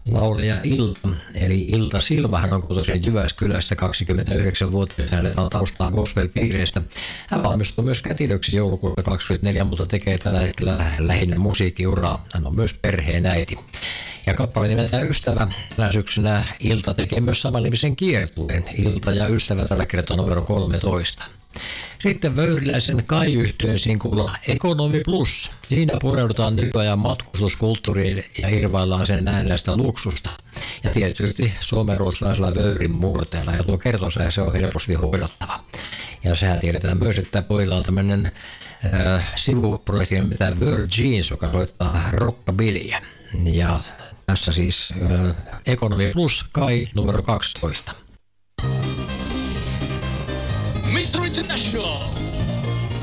laulaja Ilta, eli Ilta Silvahan on kotoisin Jyväskylästä, 29-vuotias, hänellä on taustaa gospel-piireistä. Hän valmistui myös kätilöksi joulukuuta 24, mutta tekee tällä hetkellä lähinnä musiikkiuraa. Hän on myös perheenäiti. Ja kappale nimeltä Ystävä. Tänä syksynä Ilta tekee myös samanimisen kiertueen. Ilta ja Ystävä tällä kertaa numero 13. Sitten Vöyriläisen Kai-yhtyeen sinkulla Ekonomi Plus. Siinä pureudutaan nykyajan matkustuskulttuuriin ja irvaillaan sen näennäistä luksusta. Ja tietysti suomenruotsalaisella vöyrin murteella, ja tuo kertosää se on helposti hoidattava. Ja sehän tiedetään myös, että pojilla on tämmöinen sivuprojekti, mitä Virgins, joka soittaa rockabillyä. Ja tässä siis Ekonomi Plus Kai numero 12. Mr. International.